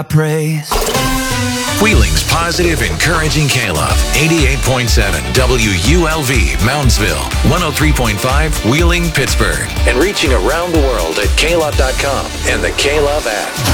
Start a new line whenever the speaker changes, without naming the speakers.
praise.
Wheeling's positive, encouraging K-Love. 88.7 WULV, Moundsville. 103.5 Wheeling, Pittsburgh. And reaching around the world at klove.com and the K-Love app.